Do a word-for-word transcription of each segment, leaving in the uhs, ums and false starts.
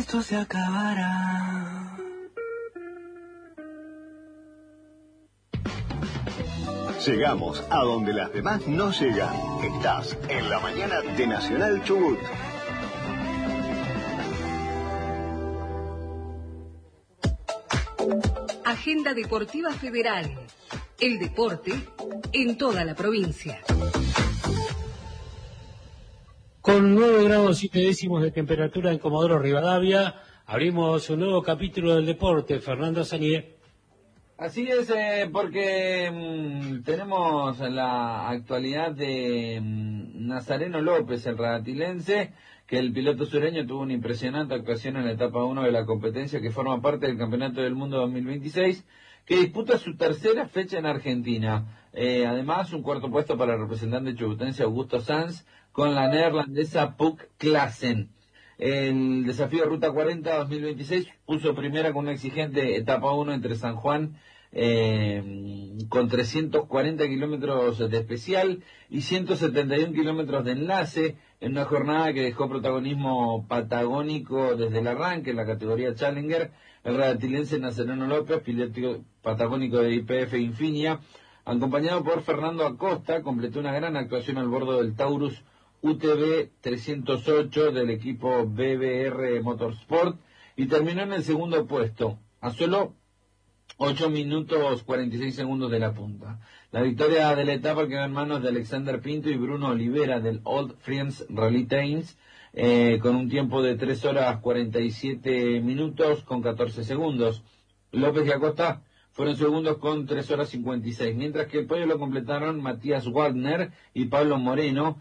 esto se acabará. Llegamos a donde las demás no llegan. Estás en la mañana de Nacional Chubut. Agenda Deportiva Federal. El deporte en toda la provincia. Con nueve grados siete décimos de temperatura en Comodoro Rivadavia, abrimos un nuevo capítulo del deporte. Fernando Sañé. Así es, eh, porque mmm, tenemos la actualidad de mmm, Nazareno López, el radatilense, que el piloto sureño tuvo una impresionante actuación en la etapa uno de la competencia que forma parte del Campeonato del Mundo dos mil veintiséis, que disputa su tercera fecha en Argentina. Eh, además, un cuarto puesto para el representante chubutense Augusto Sanz con la neerlandesa Puk Klassen. El desafío Ruta cuarenta dos mil veintiséis puso primera con una exigente etapa uno entre San Juan, eh, con trescientos cuarenta kilómetros de especial y ciento setenta y un kilómetros de enlace, en una jornada que dejó protagonismo patagónico desde el arranque en la categoría Challenger. El radatilense Nazareno López, piloto patagónico de I P F Infinia, acompañado por Fernando Acosta, completó una gran actuación al bordo del Taurus U T V trescientos ocho del equipo B B R Motorsport y terminó en el segundo puesto, a solo ocho minutos cuarenta y seis segundos de la punta. La victoria de la etapa quedó en manos de Alexander Pinto y Bruno Olivera del Old Friends Rally Teams, eh, con un tiempo de tres horas cuarenta y siete minutos con catorce segundos. López y Acosta fueron segundos con tres horas cincuenta y seis, mientras que el podio lo completaron Matías Wagner y Pablo Moreno,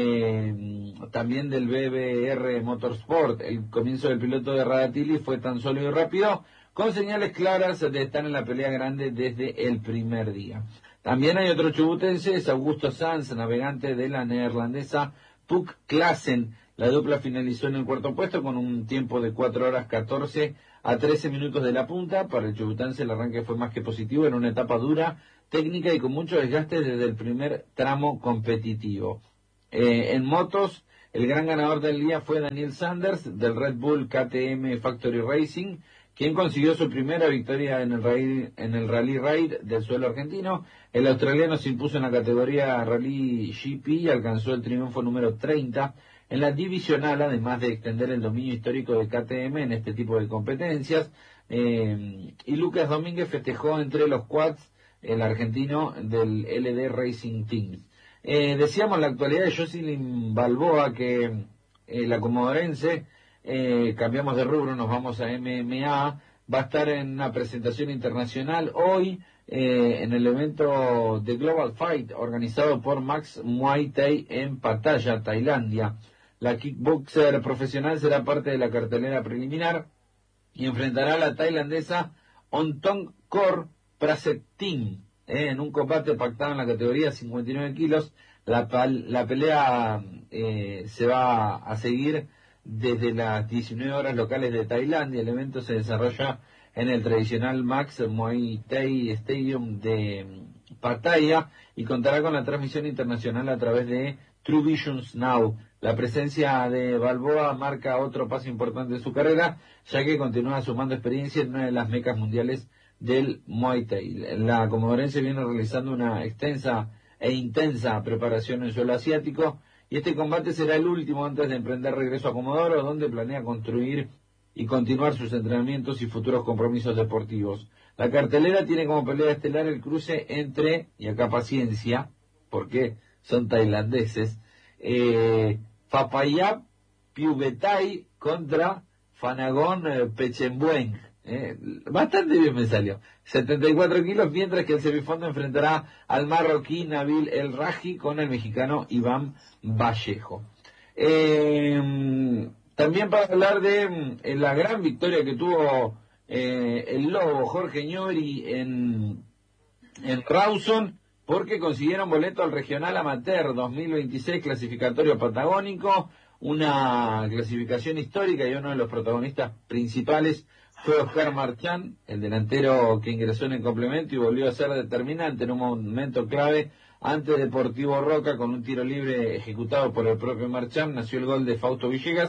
Eh, también del B B R Motorsport. El comienzo del piloto de Radatili fue tan sólido y rápido, con señales claras de estar en la pelea grande desde el primer día. También hay otro chubutense, es Augusto Sanz, navegante de la neerlandesa Puk Klassen. La dupla finalizó en el cuarto puesto con un tiempo de cuatro horas catorce a trece minutos de la punta. Para el chubutense el arranque fue más que positivo en una etapa dura, técnica y con mucho desgaste desde el primer tramo competitivo. Eh, en motos, el gran ganador del día fue Daniel Sanders del Red Bull K T M Factory Racing, quien consiguió su primera victoria en el Rally, en el Rally Raid del suelo argentino. El australiano se impuso en la categoría Rally G P y alcanzó el triunfo número treinta en la divisional, además de extender el dominio histórico de K T M en este tipo de competencias. Eh, y Lucas Domínguez festejó entre los quads el argentino del L D Racing Team. Eh, decíamos la actualidad de Jocelyn Balboa, que eh, la comodorense, eh, cambiamos de rubro, nos vamos a M M A, va a estar en una presentación internacional hoy, eh, en el evento de Global Fight, organizado por Max Muay Thai en Pattaya, Tailandia. La kickboxer profesional será parte de la cartelera preliminar y enfrentará a la tailandesa Ontong Kor Prasettin, Eh, en un combate pactado en la categoría cincuenta y nueve kilos. La, pal, la pelea eh, se va a seguir desde las diecinueve horas locales de Tailandia. El evento se desarrolla en el tradicional Max Muay Thai Stadium de Pattaya y contará con la transmisión internacional a través de True Visions Now. La presencia de Balboa marca otro paso importante en su carrera, ya que continúa sumando experiencia en una de las mecas mundiales del Muay Thai. La comodorense viene realizando una extensa e intensa preparación en suelo asiático y este combate será el último antes de emprender regreso a Comodoro, donde planea construir y continuar sus entrenamientos y futuros compromisos deportivos. La cartelera tiene como pelea estelar el cruce entre, y acá paciencia, porque son tailandeses, eh, Papayap Phewthai contra Phanagon eh, Pechembueng. Eh, bastante bien me salió. setenta y cuatro kilos, mientras que el semifondo enfrentará al marroquí Nabil El Raji con el mexicano Iván Vallejo. Eh, también para hablar de eh, la gran victoria que tuvo eh, el Lobo Jorge Ñori en, en Rawson, porque consiguieron boleto al Regional Amateur dos mil veintiséis clasificatorio patagónico, una clasificación histórica, y uno de los protagonistas principales fue Oscar Marchán, el delantero que ingresó en el complemento y volvió a ser determinante en un momento clave ante Deportivo Roca. Con un tiro libre ejecutado por el propio Marchán nació el gol de Fausto Villegas,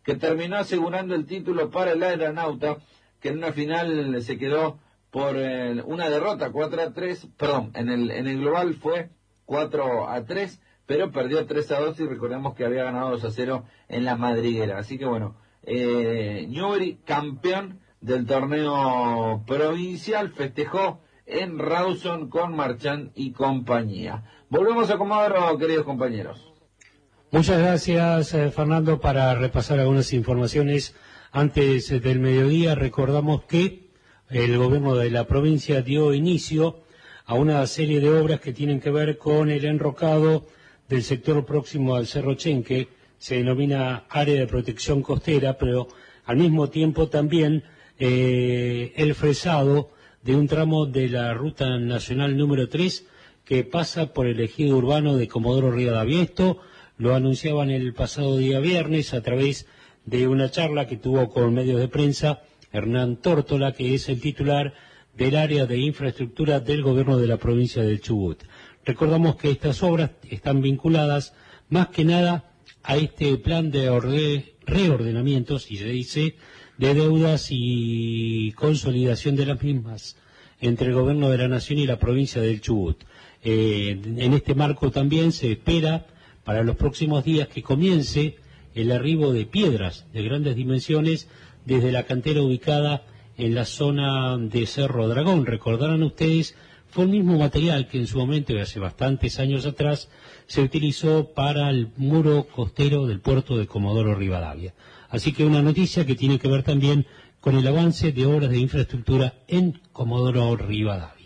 que terminó asegurando el título para el Aeronauta, que en una final se quedó por eh, una derrota cuatro a tres, perdón, en el, en el global fue cuatro a tres, pero perdió tres a dos y recordemos que había ganado dos a cero en la madriguera. Así que bueno, eh, Newbery, campeón del torneo provincial, festejó en Rawson con Marchand y compañía. Volvemos a Comodoro, queridos compañeros. Muchas gracias, eh, Fernando, para repasar algunas informaciones antes eh, del mediodía. Recordamos que el gobierno de la provincia dio inicio a una serie de obras que tienen que ver con el enrocado del sector próximo al Cerro Chenque. Se denomina área de protección costera, pero al mismo tiempo también eh, el fresado de un tramo de la ruta nacional número tres que pasa por el ejido urbano de Comodoro Rivadavia. Esto lo anunciaban el pasado día viernes a través de una charla que tuvo con medios de prensa Hernán Tórtola, que es el titular del área de infraestructura del gobierno de la provincia del Chubut. Recordamos que estas obras están vinculadas más que nada a este plan de orde, reordenamiento, si se dice, de deudas y consolidación de las mismas entre el gobierno de la nación y la provincia del Chubut. Eh, en este marco también se espera para los próximos días que comience el arribo de piedras de grandes dimensiones desde la cantera ubicada en la zona de Cerro Dragón. Recordarán ustedes, fue el mismo material que en su momento, hace bastantes años atrás, se utilizó para el muro costero del puerto de Comodoro Rivadavia. Así que una noticia que tiene que ver también con el avance de obras de infraestructura en Comodoro Rivadavia.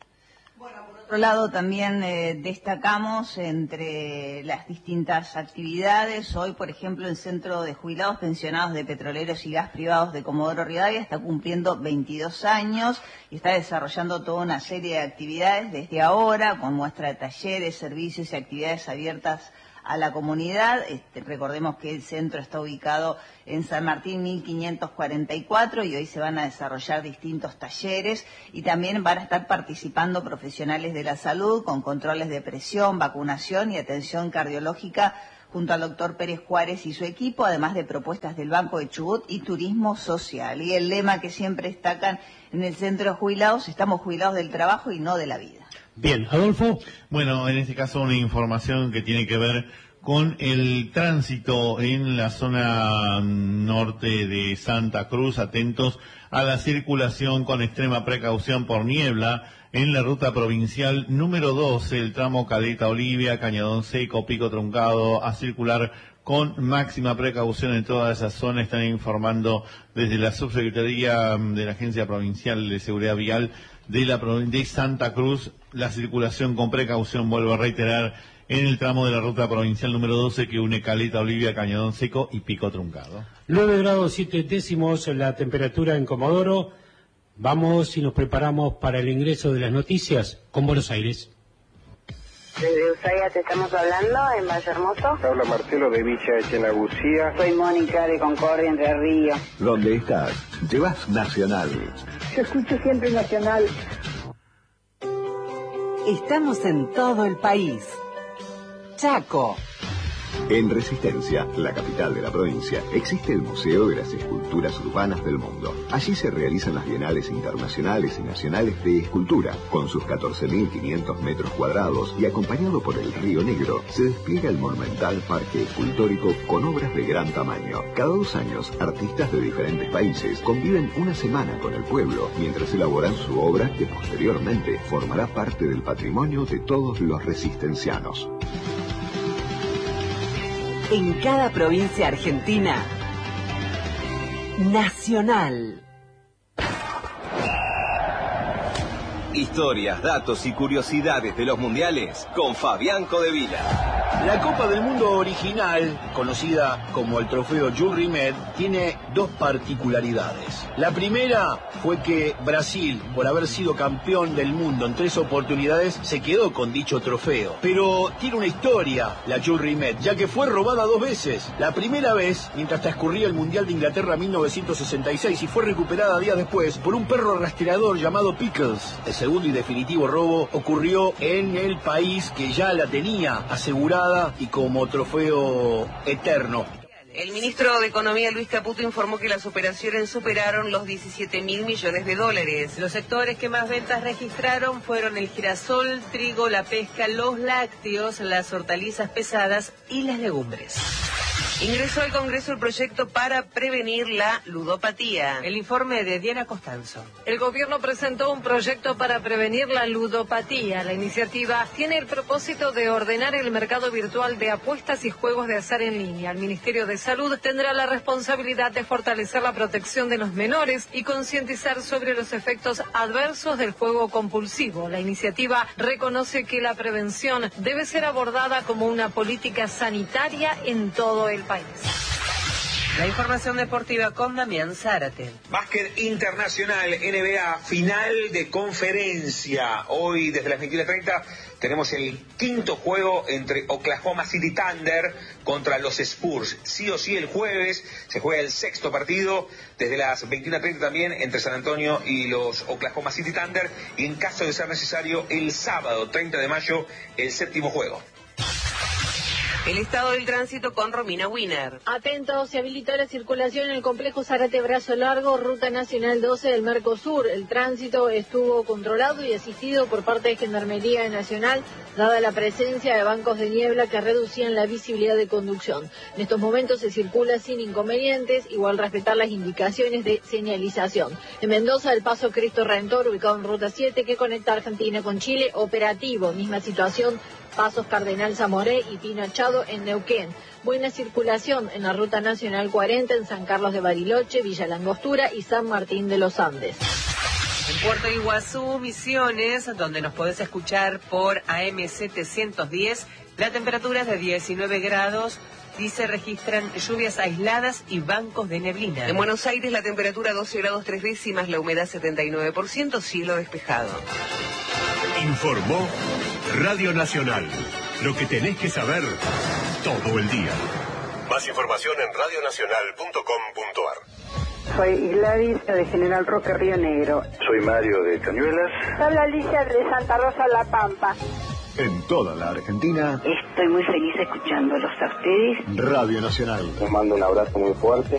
Por otro lado, también eh, destacamos entre las distintas actividades. Hoy, por ejemplo, el Centro de Jubilados Pensionados de Petroleros y Gas Privados de Comodoro Rivadavia está cumpliendo veintidós años y está desarrollando toda una serie de actividades desde ahora, con muestra de talleres, servicios y actividades abiertas a la comunidad. Este, recordemos que el centro está ubicado en San Martín mil quinientos cuarenta y cuatro y hoy se van a desarrollar distintos talleres y también van a estar participando profesionales de la salud con controles de presión, vacunación y atención cardiológica junto al doctor Pérez Juárez y su equipo, además de propuestas del Banco de Chubut y turismo social. Y el lema que siempre destacan en el centro de jubilados: estamos jubilados del trabajo y no de la vida. Bien, Adolfo. Bueno, en este caso una información que tiene que ver con el tránsito en la zona norte de Santa Cruz. Atentos a la circulación con extrema precaución por niebla en la ruta provincial número doce, el tramo Caleta Olivia, Cañadón Seco, Pico Truncado, a circular con máxima precaución en toda esa zona. Están informando desde la Subsecretaría de la Agencia Provincial de Seguridad Vial de la de Santa Cruz, la circulación con precaución, vuelvo a reiterar, en el tramo de la ruta provincial número doce que une Caleta Olivia, Cañadón Seco y Pico Truncado. nueve grados siete décimos la temperatura en Comodoro. Vamos y nos preparamos para el ingreso de las noticias con Buenos Aires. Desde Ushuaia te estamos hablando, en Valle Hermoso. Habla Marcelo de Villa Echenagucía. Soy Mónica de Concordia, Entre Ríos. ¿Dónde estás? Llevas Nacional. Yo escucho siempre Nacional. Estamos en todo el país. Chaco. En Resistencia, la capital de la provincia, existe el Museo de las Esculturas Urbanas del Mundo. Allí se realizan las bienales internacionales y nacionales de escultura. Con sus catorce mil quinientos metros cuadrados y acompañado por el Río Negro, se despliega el monumental parque escultórico con obras de gran tamaño. Cada dos años, artistas de diferentes países conviven una semana con el pueblo mientras elaboran su obra que posteriormente formará parte del patrimonio de todos los resistencianos. En cada provincia argentina, Nacional. Historias, datos y curiosidades de los mundiales con Fabián Codevila. La Copa del Mundo original, conocida como el trofeo Jules Rimet, tiene dos particularidades. La primera fue que Brasil, por haber sido campeón del mundo en tres oportunidades, se quedó con dicho trofeo. Pero tiene una historia la Jules Rimet, ya que fue robada dos veces. La primera vez, mientras transcurría el Mundial de Inglaterra mil novecientos sesenta y seis, y fue recuperada días después por un perro rastreador llamado Pickles. El segundo y definitivo robo ocurrió en el país que ya la tenía asegurada y como trofeo eterno. El ministro de Economía, Luis Caputo, informó que las operaciones superaron los diecisiete mil millones de dólares. Los sectores que más ventas registraron fueron el girasol, trigo, la pesca, los lácteos, las hortalizas pesadas y las legumbres. Ingresó al Congreso el proyecto para prevenir la ludopatía. El informe de Diana Costanzo. El gobierno presentó un proyecto para prevenir la ludopatía. La iniciativa tiene el propósito de ordenar el mercado virtual de apuestas y juegos de azar en línea. El Ministerio de Salud tendrá la responsabilidad de fortalecer la protección de los menores y concientizar sobre los efectos adversos del juego compulsivo. La iniciativa reconoce que la prevención debe ser abordada como una política sanitaria en todo el país. La información deportiva con Damián Zárate. Básquet internacional, N B A, final de conferencia. Hoy desde las veintiuna treinta tenemos el quinto juego entre Oklahoma City Thunder contra los Spurs. Sí o sí el jueves se juega el sexto partido desde las veintiuna treinta también entre San Antonio y los Oklahoma City Thunder. Y en caso de ser necesario el sábado treinta de mayo el séptimo juego. El estado del tránsito con Romina Wiener. Atentos, se habilitó la circulación en el complejo Zárate Brazo Largo, Ruta Nacional doce del Mercosur. El tránsito estuvo controlado y asistido por parte de Gendarmería Nacional, dada la presencia de bancos de niebla que reducían la visibilidad de conducción. En estos momentos se circula sin inconvenientes, igual respetar las indicaciones de señalización. En Mendoza, el paso Cristo Redentor, ubicado en Ruta siete, que conecta Argentina con Chile, operativo. Misma situación, pasos Cardenal Zamoré y Pinachado en Neuquén. Buena circulación en la Ruta Nacional cuarenta en San Carlos de Bariloche, Villa Langostura y San Martín de los Andes. En Puerto Iguazú, Misiones, donde nos podés escuchar por A M setecientos diez, la temperatura es de diecinueve grados y se registran lluvias aisladas y bancos de neblina. En Buenos Aires la temperatura doce grados tres décimas, la humedad setenta y nueve por ciento, cielo despejado. Informó Radio Nacional. Lo que tenés que saber todo el día. Más información en radio nacional punto com punto ar. Soy Gladys de General Roque, Río Negro. Soy Mario de Cañuelas. Habla Alicia de Santa Rosa, La Pampa. En toda la Argentina. Estoy muy feliz escuchándolos a ustedes. Radio Nacional. Les mando un abrazo muy fuerte.